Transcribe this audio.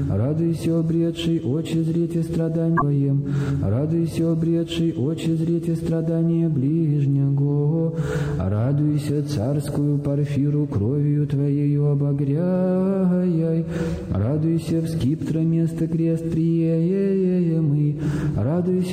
Радуйся, обретший очи зреть и страдания Твоим. Радуйся, обретший очи зреть и страдания ближнего. Радуйся, царскую парфиру кровью Твоею обогряй. Радуйся, в скиптра место крест приемый. Радуйся,